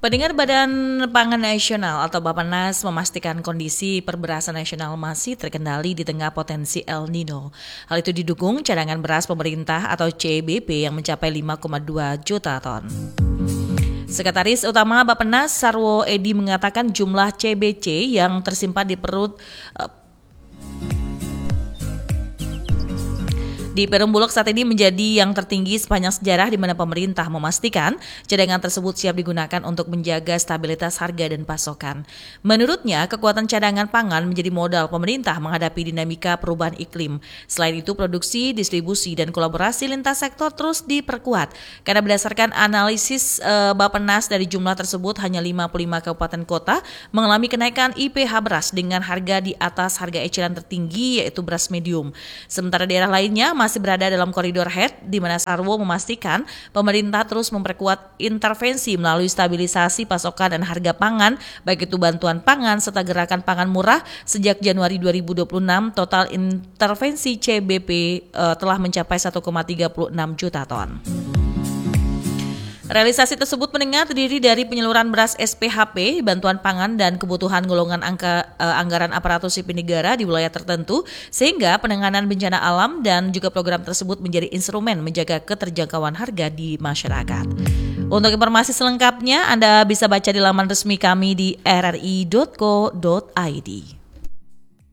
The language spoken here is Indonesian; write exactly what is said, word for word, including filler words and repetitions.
Pendengar Badan Pangan Nasional atau Bappenas memastikan kondisi perberasan nasional masih terkendali di tengah potensi El Nino. Hal itu didukung cadangan beras pemerintah atau C B P yang mencapai lima koma dua juta ton. Sekretaris Utama Bappenas Sarwo Edi mengatakan jumlah C B C yang tersimpan di perut uh, di Perum Bulog saat ini menjadi yang tertinggi sepanjang sejarah, di mana pemerintah memastikan cadangan tersebut siap digunakan untuk menjaga stabilitas harga dan pasokan. Menurutnya, kekuatan cadangan pangan menjadi modal pemerintah menghadapi dinamika perubahan iklim. Selain itu, produksi, distribusi, dan kolaborasi lintas sektor terus diperkuat. Karena berdasarkan analisis e, Bappenas, dari jumlah tersebut hanya lima puluh lima kabupaten kota mengalami kenaikan I P H beras dengan harga di atas harga eceran tertinggi, yaitu beras medium. Sementara daerah lainnya masih berada dalam koridor head, di mana Sarwo memastikan pemerintah terus memperkuat intervensi melalui stabilisasi pasokan dan harga pangan, baik itu bantuan pangan serta gerakan pangan murah. Sejak Januari dua ribu dua puluh enam, total intervensi C B P uh, telah mencapai satu koma tiga enam juta ton. Realisasi tersebut mendengar terdiri dari penyaluran beras S P H P, bantuan pangan, dan kebutuhan golongan angka, uh, anggaran aparatur sipil negara di wilayah tertentu, sehingga penanganan bencana alam dan juga program tersebut menjadi instrumen menjaga keterjangkauan harga di masyarakat. Untuk informasi selengkapnya, Anda bisa baca di laman resmi kami di r r i dot co dot i d.